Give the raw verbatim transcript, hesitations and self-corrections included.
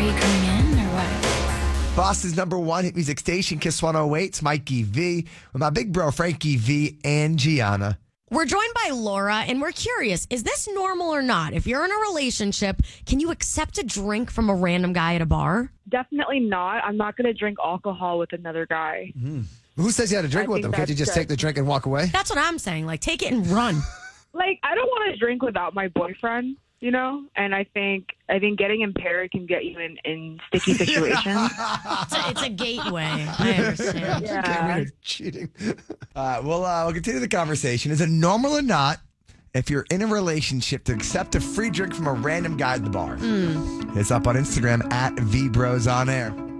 you coming in or what? Boston's number one hit music station, Kiss one oh eight. It's Mikey V with my big bro, Frankie V and Gianna. We're joined by Laura, and we're curious, is this normal or not? If you're in a relationship, can you accept a drink from a random guy at a bar? Definitely not. I'm not going to drink alcohol with another guy. Mm. Who says you had to drink I with think them? Can't you that's just good. take the drink and walk away? That's what I'm saying. Like, take it and run. Like, I don't want to drink without my boyfriend, you know? And I think I think getting impaired can get you in, in sticky situations. It's a, it's a gateway. I understand. Yeah. Get rid of cheating. All right, well, uh, we'll continue the conversation. Is it normal or not if you're in a relationship to accept a free drink from a random guy at the bar? Mm. It's up on Instagram at VBrosOnAir.